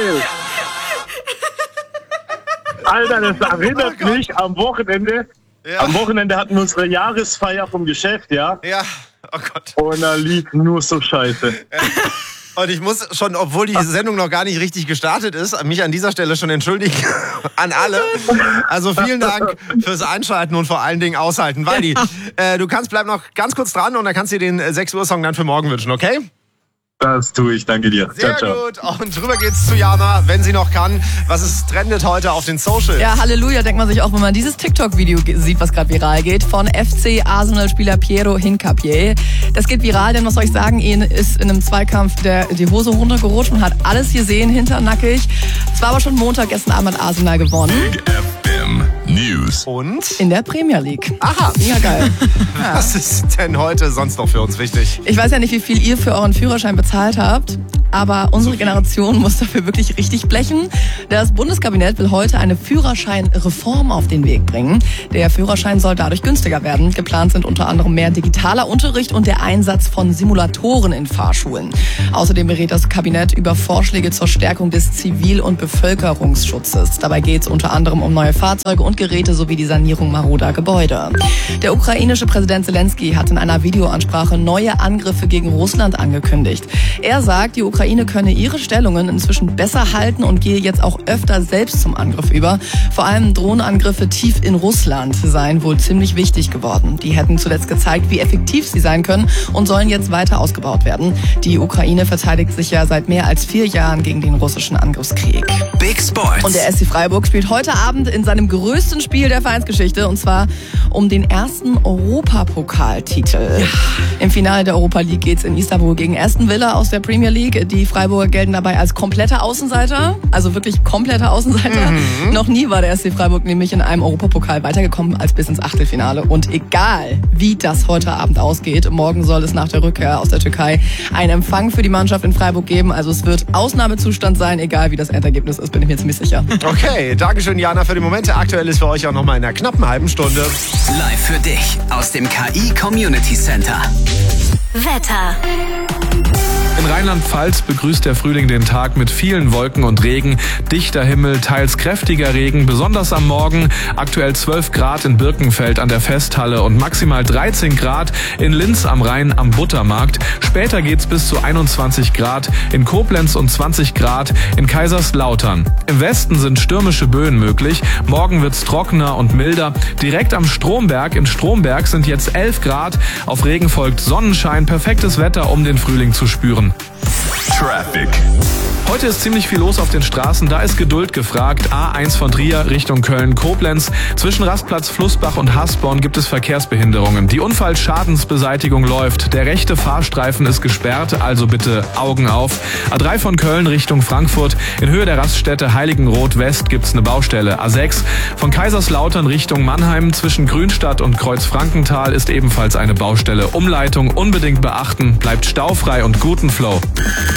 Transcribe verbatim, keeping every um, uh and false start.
geil. Alter, das erinnert Oh mich am Wochenende. Ja. Am Wochenende hatten wir unsere Jahresfeier vom Geschäft, ja? Ja, oh Gott. Und da lief nur so Scheiße. Und ich muss schon, obwohl die Sendung noch gar nicht richtig gestartet ist, mich an dieser Stelle schon entschuldigen an alle. Also vielen Dank fürs Einschalten und vor allen Dingen aushalten. Waldi, äh, du kannst, bleib noch ganz kurz dran und dann kannst du dir den sechs Uhr Song dann für morgen wünschen, okay? Das tue ich, danke dir. Sehr ciao, ciao. gut. Und drüber geht's zu Jana, wenn sie noch kann. Was ist trendet heute auf den Socials? Ja, Halleluja, denkt man sich auch, wenn man dieses TikTok-Video sieht, was gerade viral geht, von F C Arsenal-Spieler Piero Hincapié. Das geht viral, denn was soll ich sagen, ihn ist in einem Zweikampf der, die Hose runtergerutscht und hat alles gesehen, hinternackig. Es war aber schon Montag, gestern Abend hat Arsenal gewonnen. Big F M News. Und? In der Premier League. Aha. Ja, geil. Ja. Was ist denn heute sonst noch für uns wichtig? Ich weiß ja nicht, wie viel ihr für euren Führerschein bezahlt habt, aber unsere Generation muss dafür wirklich richtig blechen. Das Bundeskabinett will heute eine Führerscheinreform auf den Weg bringen. Der Führerschein soll dadurch günstiger werden. Geplant sind unter anderem mehr digitaler Unterricht und der Einsatz von Simulatoren in Fahrschulen. Außerdem berät das Kabinett über Vorschläge zur Stärkung des Zivil- und Bevölkerungsschutzes. Dabei geht es unter anderem um neue Fahrzeuge und Geräte sowie die Sanierung maroder Gebäude. Der ukrainische Präsident Zelensky hat in einer Videoansprache neue Angriffe gegen Russland angekündigt. Er sagt, die Ukraine könne ihre Stellungen inzwischen besser halten und gehe jetzt auch öfter selbst zum Angriff über. Vor allem Drohnenangriffe tief in Russland seien wohl ziemlich wichtig geworden. Die hätten zuletzt gezeigt, wie effektiv sie sein können und sollen jetzt weiter ausgebaut werden. Die Ukraine verteidigt sich ja seit mehr als vier Jahren gegen den russischen Angriffskrieg. Big Sports. Und der S C Freiburg spielt heute Abend in seinem größten Spiel der Vereinsgeschichte, und zwar um den ersten Europapokaltitel. Ja. Im Finale der Europa League geht's in Istanbul gegen Aston Villa aus der Premier League. Die Freiburger gelten dabei als komplette Außenseiter, also wirklich komplette Außenseiter. Mhm. Noch nie war der S C Freiburg nämlich in einem Europapokal weitergekommen als bis ins Achtelfinale. Und egal, wie das heute Abend ausgeht, morgen soll es nach der Rückkehr aus der Türkei einen Empfang für die Mannschaft in Freiburg geben. Also es wird Ausnahmezustand sein, egal wie das Endergebnis ist, bin ich mir ziemlich sicher. Okay, Dankeschön Jana für die Momente. Aktuell ist für euch auch noch mal in einer knappen halben Stunde. Live für dich aus dem K I Community Center. Wetter. In Rheinland-Pfalz begrüßt der Frühling den Tag mit vielen Wolken und Regen. Dichter Himmel, teils kräftiger Regen, besonders am Morgen. Aktuell zwölf Grad in Birkenfeld an der Festhalle und maximal dreizehn Grad in Linz am Rhein am Buttermarkt. Später geht's bis zu einundzwanzig Grad in Koblenz und zwanzig Grad in Kaiserslautern. Im Westen sind stürmische Böen möglich. Morgen wird's trockener und milder. Direkt am Stromberg in Stromberg sind jetzt elf Grad. Auf Regen folgt Sonnenschein. Perfektes Wetter, um den Frühling zu spüren. Traffic. Heute ist ziemlich viel los auf den Straßen, da ist Geduld gefragt. A eins von Trier Richtung Köln-Koblenz. Zwischen Rastplatz Flussbach und Hasborn gibt es Verkehrsbehinderungen. Die Unfallschadensbeseitigung läuft. Der rechte Fahrstreifen ist gesperrt, also bitte Augen auf. A drei von Köln Richtung Frankfurt. In Höhe der Raststätte Heiligenroth West gibt's eine Baustelle. A sechs von Kaiserslautern Richtung Mannheim. Zwischen Grünstadt und Kreuzfrankenthal ist ebenfalls eine Baustelle. Umleitung unbedingt beachten. Bleibt staufrei und guten Flow.